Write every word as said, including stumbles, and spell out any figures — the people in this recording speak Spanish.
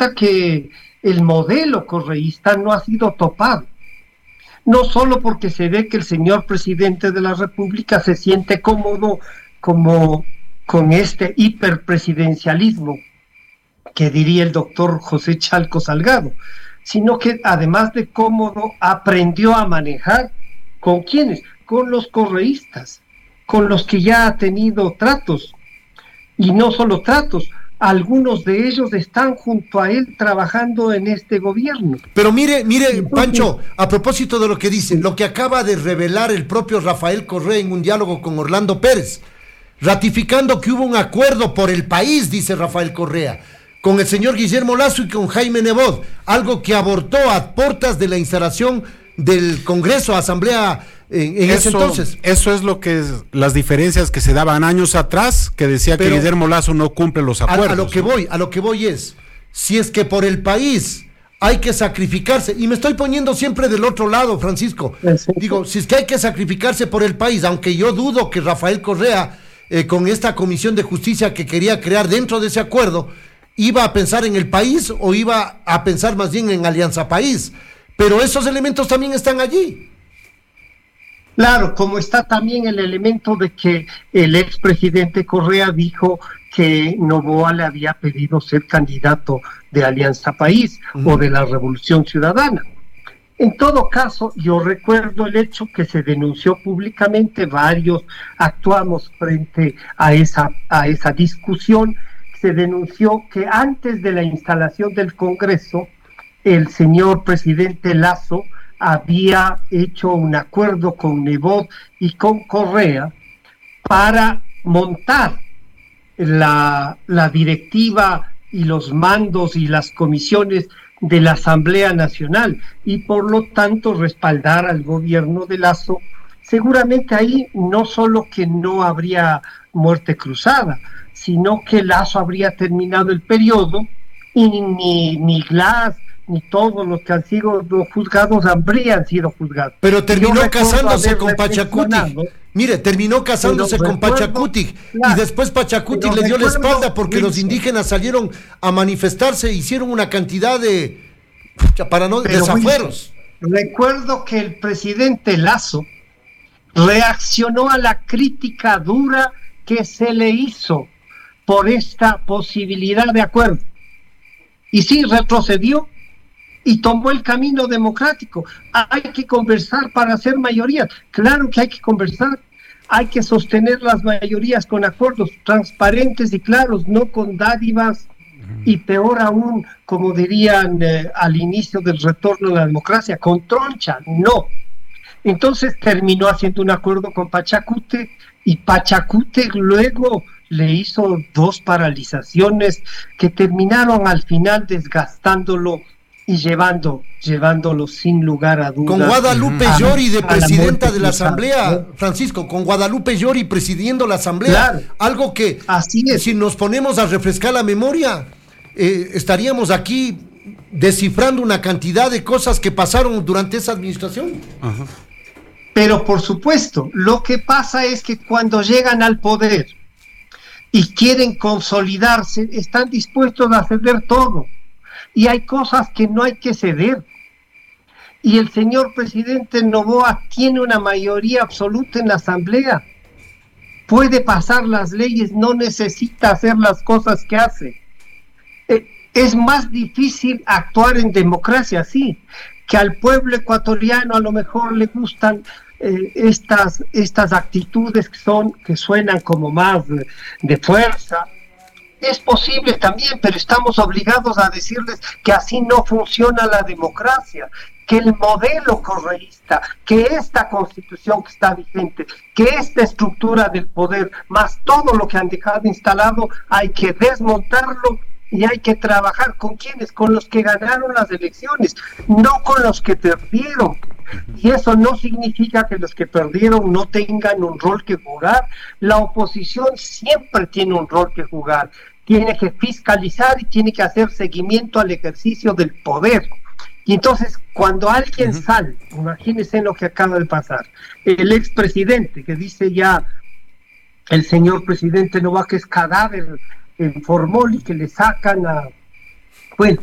resulta que el modelo correísta no ha sido topado. No solo porque se ve que el señor presidente de la República se siente cómodo como con este hiperpresidencialismo que diría el doctor José Chalco Salgado, sino que además de cómodo aprendió a manejar ¿con quiénes? Con los correístas, con los que ya ha tenido tratos, y no solo tratos, algunos de ellos están junto a él trabajando en este gobierno. Pero mire, mire, Pancho, a propósito de lo que dice, lo que acaba de revelar el propio Rafael Correa en un diálogo con Orlando Pérez, ratificando que hubo un acuerdo por el país, dice Rafael Correa, con el señor Guillermo Lasso y con Jaime Nebot, algo que abortó a puertas de la instalación del Congreso, Asamblea en, en eso, ese entonces. Eso es lo que es, las diferencias que se daban años atrás, que decía Pero, que Guillermo Lasso no cumple los acuerdos. A, a lo que voy, a lo que voy es, si es que por el país hay que sacrificarse, y me estoy poniendo siempre del otro lado, Francisco, sí. digo, si es que hay que sacrificarse por el país, aunque yo dudo que Rafael Correa, eh, con esta comisión de justicia que quería crear dentro de ese acuerdo, iba a pensar en el país o iba a pensar más bien en Alianza País, pero esos elementos también están allí. Claro, como está también el elemento de que el expresidente Correa dijo que Noboa le había pedido ser candidato de Alianza País uh-huh. o de la Revolución Ciudadana. En todo caso, yo recuerdo el hecho que se denunció públicamente, varios actuamos frente a esa, a esa discusión. Se denunció que antes de la instalación del Congreso, el señor presidente Lasso había hecho un acuerdo con Nebot y con Correa para montar la, la directiva y los mandos y las comisiones de la Asamblea Nacional y por lo tanto respaldar al gobierno de Lasso. Seguramente ahí no solo que no habría muerte cruzada, sino que Lasso habría terminado el periodo y ni, ni, ni Glass ni todos los que han sido juzgados habrían sido juzgados. Pero terminó casándose con Pachacuti. Mire, terminó casándose con Pachacuti claro, y después Pachacuti le dio la espalda porque los indígenas salieron a manifestarse, hicieron una cantidad de para no desafueros. Recuerdo que el presidente Lasso reaccionó a la crítica dura que se le hizo por esta posibilidad de acuerdo. Y sí, retrocedió y tomó el camino democrático. Hay que conversar para hacer mayorías. Claro que hay que conversar. Hay que sostener las mayorías con acuerdos transparentes y claros, no con dádivas y peor aún, como dirían eh, al inicio del retorno a la democracia, con troncha. No. Entonces terminó haciendo un acuerdo con Pachacute y Pachacute luego le hizo dos paralizaciones que terminaron al final desgastándolo y llevando, llevándolo sin lugar a dudas. Con Guadalupe a, Llori de presidenta de la Asamblea, Francisco, con Guadalupe Llori presidiendo la Asamblea, claro, algo que así es. Si nos ponemos a refrescar la memoria, eh, estaríamos aquí descifrando una cantidad de cosas que pasaron durante esa administración. Ajá. Pero por supuesto, lo que pasa es que cuando llegan al poder y quieren consolidarse, están dispuestos a ceder todo. Y hay cosas que no hay que ceder. Y el señor presidente Noboa tiene una mayoría absoluta en la Asamblea. Puede pasar las leyes, no necesita hacer las cosas que hace. Eh, es más difícil actuar en democracia, sí, que al pueblo ecuatoriano a lo mejor le gustan eh, estas, estas actitudes que son, que suenan como más de, de fuerza. Es posible también, pero estamos obligados a decirles que así no funciona la democracia, que el modelo correísta, que esta constitución que está vigente, que esta estructura del poder, más todo lo que han dejado instalado, hay que desmontarlo y hay que trabajar con quienes, con los que ganaron las elecciones, no con los que perdieron. Y eso no significa que los que perdieron no tengan un rol que jugar. La oposición siempre tiene un rol que jugar. Tiene que fiscalizar y tiene que hacer seguimiento al ejercicio del poder. Y entonces, cuando alguien uh-huh. sale, imagínense lo que acaba de pasar, el expresidente que dice ya, el señor presidente Noboa que es cadáver en formol y que le sacan a... Bueno,